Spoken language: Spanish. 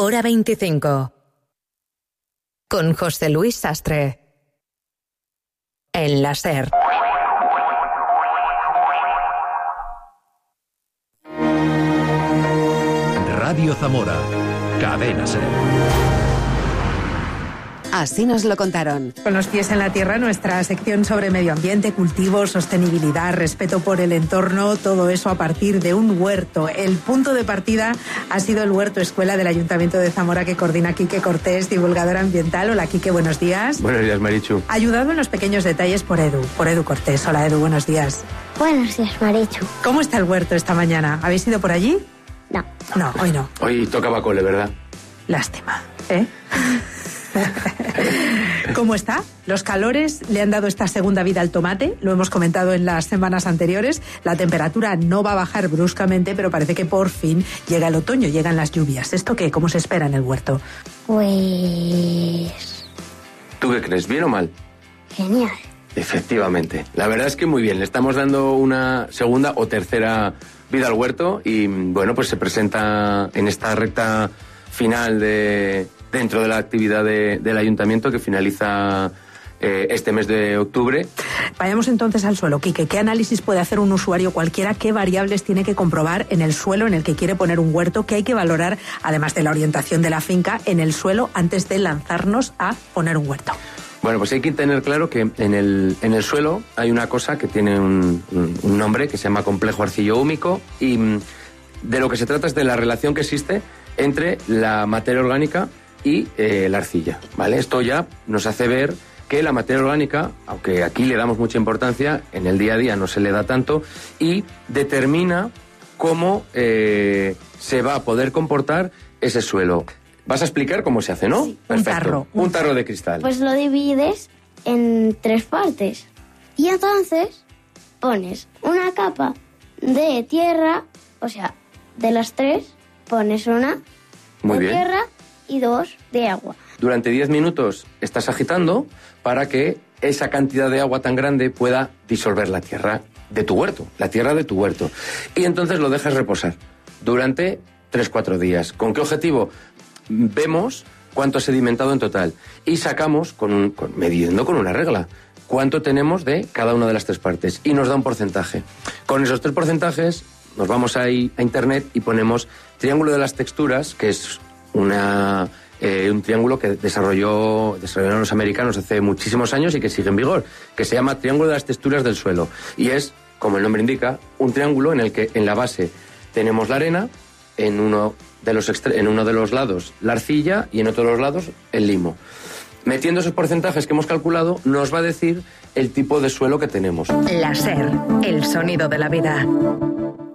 Hora 25. Con José Luis Sastre. En la SER. Radio Zamora. Cadena SER. Así nos lo contaron. Con los pies en la tierra, nuestra sección sobre medio ambiente, cultivo, sostenibilidad, respeto por el entorno, todo eso a partir de un huerto. El punto de partida ha sido el huerto escuela del Ayuntamiento de Zamora que coordina Quique Cortés, divulgador ambiental. Hola Quique, buenos días. Buenos días, Marichu. Ayudado en los pequeños detalles por Edu Cortés. Hola Edu, buenos días. Buenos días, Marichu. ¿Cómo está el huerto esta mañana? ¿Habéis ido por allí? No. No, hoy no. Hoy tocaba cole, ¿verdad? Lástima, ¿eh? ¿Cómo está? Los calores le han dado esta segunda vida al tomate, lo hemos comentado en las semanas anteriores. La temperatura no va a bajar bruscamente, pero parece que por fin llega el otoño, llegan las lluvias. ¿Esto qué? ¿Cómo se espera en el huerto? Pues... ¿Tú qué crees? ¿Bien o mal? Genial. Efectivamente. La verdad es que muy bien. Le estamos dando una segunda o tercera vida al huerto y, bueno, pues se presenta en esta recta final dentro de la actividad del ayuntamiento que finaliza este mes de octubre. Vayamos entonces al suelo. Quique, ¿qué análisis puede hacer un usuario cualquiera? ¿Qué variables tiene que comprobar en el suelo en el que quiere poner un huerto? ¿Qué hay que valorar, además de la orientación de la finca, en el suelo antes de lanzarnos a poner un huerto? Bueno, pues hay que tener claro que en el suelo hay una cosa que tiene un nombre que se llama complejo arcillo-húmico y de lo que se trata es de la relación que existe entre la materia orgánica y la arcilla, ¿vale? Esto ya nos hace ver que la materia orgánica, aunque aquí le damos mucha importancia, en el día a día no se le da tanto y determina cómo se va a poder comportar ese suelo. Vas a explicar cómo se hace, ¿no? Sí. Perfecto. Un tarro de cristal. Pues lo divides en 3 partes. Y entonces pones una capa de tierra, o sea, de las 3 pones una Muy de bien. tierra y 2 de agua. Durante 10 minutos estás agitando para que esa cantidad de agua tan grande pueda disolver la tierra de tu huerto, la tierra de tu huerto. Y entonces lo dejas reposar durante 3-4 días. ¿Con qué objetivo? Vemos cuánto ha sedimentado en total y sacamos, midiendo con una regla, cuánto tenemos de cada una de las 3 partes y nos da un porcentaje. Con esos 3 porcentajes nos vamos ahí a internet y ponemos triángulo de las texturas, que es un triángulo que desarrollaron los americanos hace muchísimos años y que sigue en vigor, que se llama triángulo de las texturas del suelo. Y es, como el nombre indica, un triángulo en el que en la base tenemos la arena, en uno de los lados la arcilla y en otro de los lados el limo. Metiendo esos porcentajes que hemos calculado, nos va a decir el tipo de suelo que tenemos. La SER, el sonido de la vida.